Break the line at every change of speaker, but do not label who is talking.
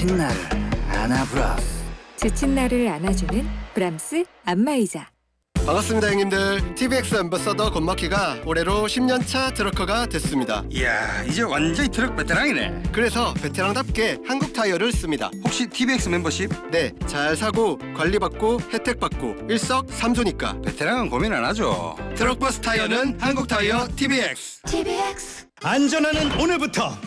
지친 나를 안아브라스.
지친 나를 안아주는 브람스 안마의자.
반갑습니다 형님들. TVX 앰버서더 권마키가 올해로 10년차 트럭커가 됐습니다.
이야, 이제 완전히 트럭 베테랑이네.
그래서 베테랑답게 한국 타이어를 씁니다.
혹시 TVX 멤버십?
네, 잘 사고 관리받고 혜택받고 일석삼조니까
베테랑은 고민 안 하죠.
트럭버스 타이어는 한국 타이어 TVX.
안전하는 오늘부터